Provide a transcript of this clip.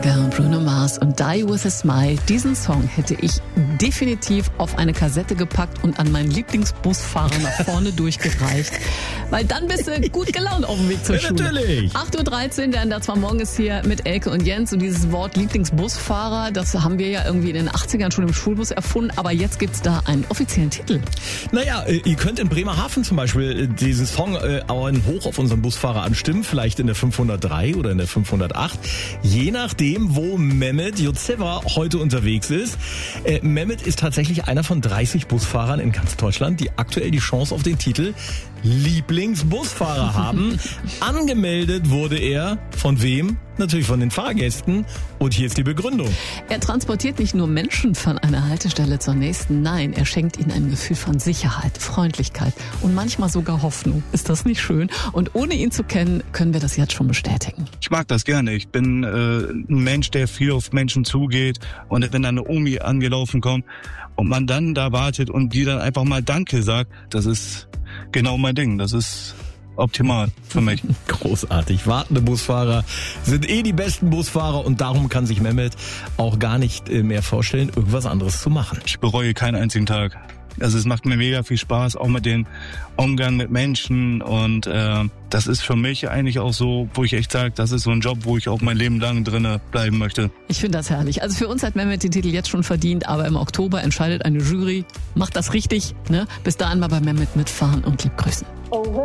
Gaga, Bruno Mars und Die With A Smile. Diesen Song hätte ich definitiv auf eine Kassette gepackt und an meinen Lieblingsbusfahrer nach vorne durchgereicht. Weil dann bist du gut gelaunt auf dem Weg zur Schule. Natürlich. 8.13 Uhr, der Ender zwar morgen ist hier mit Elke und Jens. Und dieses Wort Lieblingsbusfahrer, das haben wir ja irgendwie in den 80ern schon im Schulbus erfunden. Aber jetzt gibt's da einen offiziellen Titel. Naja, ihr könnt in Bremerhaven zum Beispiel diesen Song auch einen Hoch auf unseren Busfahrer anstimmen. Vielleicht in der 503 oder in der 508. Je nachdem, wo Mehmet Yurtsever heute unterwegs ist. Mehmet ist tatsächlich einer von 30 Busfahrern in ganz Deutschland, die aktuell die Chance auf den Titel Lieblingsbusfahrer haben. Angemeldet wurde er von wem? Natürlich von den Fahrgästen. Und hier ist die Begründung. Er transportiert nicht nur Menschen von einer Haltestelle zur nächsten. Nein, er schenkt ihnen ein Gefühl von Sicherheit, Freundlichkeit und manchmal sogar Hoffnung. Ist das nicht schön? Und ohne ihn zu kennen, können wir das jetzt schon bestätigen. Ich mag das gerne. Ich bin ein Mensch, der viel auf Menschen zugeht. Und wenn dann eine Omi angelaufen kommt und man dann da wartet und die dann einfach mal Danke sagt, das ist genau mein Ding. Das ist optimal für mich. Großartig. Wartende Busfahrer sind die besten Busfahrer und darum kann sich Mehmet auch gar nicht mehr vorstellen, irgendwas anderes zu machen. Ich bereue keinen einzigen Tag. Also es macht mir mega viel Spaß, auch mit dem Umgang mit Menschen und das ist für mich eigentlich auch so, wo ich echt sage, das ist so ein Job, wo ich auch mein Leben lang drinne bleiben möchte. Ich finde das herrlich. Also für uns hat Mehmet den Titel jetzt schon verdient, aber im Oktober entscheidet eine Jury, macht das richtig, ne? Bis dahin mal bei Mehmet mitfahren und lieb grüßen.